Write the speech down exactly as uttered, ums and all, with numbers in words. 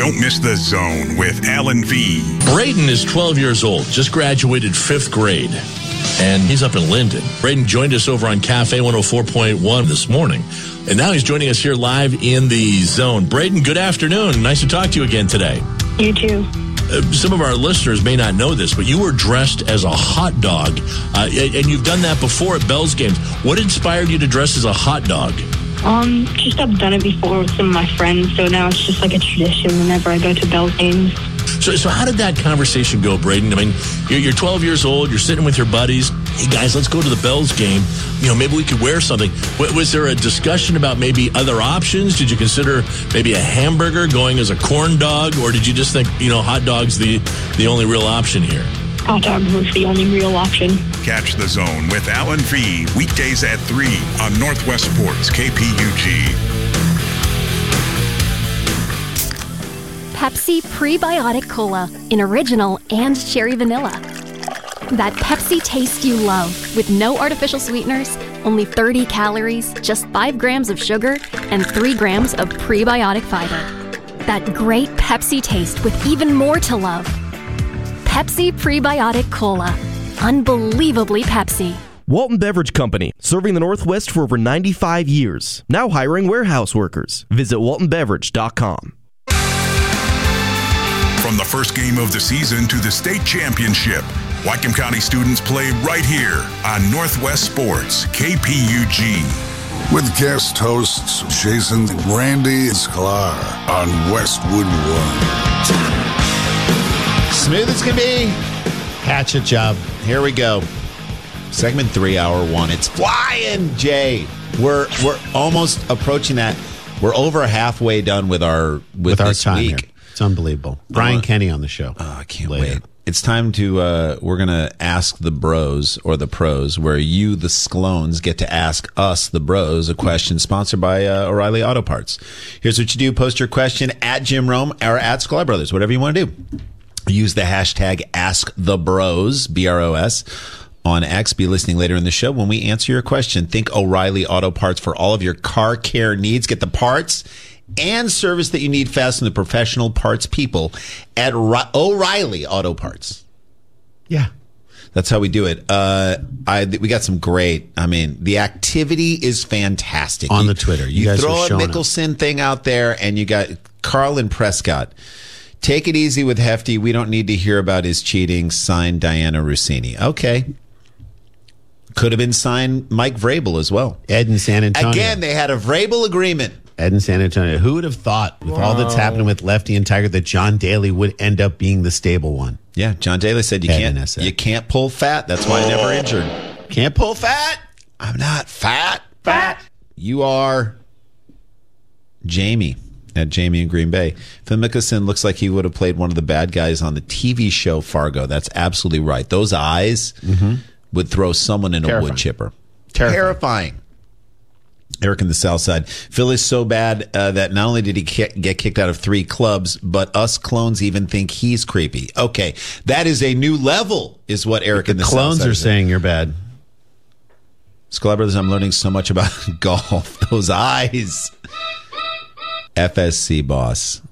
Don't miss The Zone with Alan V. Braden is twelve years old, just graduated fifth grade, and he's up in Linden. Braden joined us over on Cafe one oh four point one this morning, and now he's joining us here live in The Zone. Braden, good afternoon. Nice to talk to you again today. You too. Uh, some of our listeners may not know this, but you were dressed as a hot dog, uh, and you've done that before at Bell's games. What inspired you to dress as a hot dog? Um, just I've done it before with some of my friends, so now it's just like a tradition whenever I go to Bell's games. So, so how did that conversation go, Braden? I mean, you're, you're twelve years old, you're sitting with your buddies. Hey, guys, let's go to the Bell's game. You know, maybe we could wear something. W- was there a discussion about maybe other options? Did you consider maybe a hamburger going as a corn dog? Or did you just think, you know, hot dog's the, the only real option here? Hot dog was the only real option. Catch The Zone with Alan V. weekdays at three on Northwest Sports K P U G. Pepsi Prebiotic Cola in original and cherry vanilla. That Pepsi taste you love with no artificial sweeteners, only thirty calories, just five grams of sugar, and three grams of prebiotic fiber. That great Pepsi taste with even more to love. Pepsi Prebiotic Cola. Unbelievably Pepsi. Walton Beverage Company, serving the Northwest for over ninety-five years. Now hiring warehouse workers. Visit walton beverage dot com. From the first game of the season to the state championship, Whatcom County students play right here on Northwest Sports K P U G. With guest hosts Jason and Randy Sklar on Westwood One. Smooth as can be. Hatchet job. Here we go. Segment three, hour one. It's flying, Jay. We're we're almost approaching that. We're over halfway done with our with, with our this time week. Here. It's unbelievable. Brian uh, Kenny on the show. Oh, I can't later. wait. It's time to, uh, we're going to ask the bros or the pros, where you, the Sklones, get to ask us, the bros, a question sponsored by uh, O'Reilly Auto Parts. Here's what you do. Post your question at Jim Rome or at Sklar Brothers, whatever you want to do. Use the hashtag AskTheBros, B R O S, on X. Be listening later in the show when we answer your question. Think O'Reilly Auto Parts for all of your car care needs. Get the parts and service that you need fast from the professional parts people at O'Reilly Auto Parts. Yeah. That's how we do it. Uh, I we got some great. I mean, the activity is fantastic on you, the Twitter. You, you guys throw are a Mickelson up. thing out there, and you got Carlin Prescott. Take it easy with Hefty. We don't need to hear about his cheating. Signed Diana Rossini. Okay. Could have been signed Mike Vrabel as well. Ed in San Antonio. Again, they had a Vrabel agreement. Ed in San Antonio. Who would have thought, with wow. all that's happening with Lefty and Tiger, that John Daly would end up being the stable one? Yeah, John Daly said you Ed can't you can't pull fat. That's why I never injured. Can't pull fat? I'm not fat. Fat. You are Jamie. At Jamie in Green Bay. Phil Mickelson looks like he would have played one of the bad guys on the T V show Fargo. That's absolutely right. Those eyes mm-hmm. would throw someone in Terrifying. a wood chipper. Terrifying. Terrifying. Eric in the South Side. Phil is so bad uh, that not only did he ki- get kicked out of three clubs, but us clones even think he's creepy. Okay, that is a new level, is what Eric the in the clones South Side are saying you're bad. Sklar Brothers, I'm learning so much about golf. Those eyes. F S C boss.